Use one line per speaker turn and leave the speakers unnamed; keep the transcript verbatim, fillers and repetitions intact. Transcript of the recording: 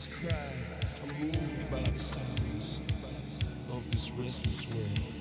cry, I'm moved by the sounds of this restless world.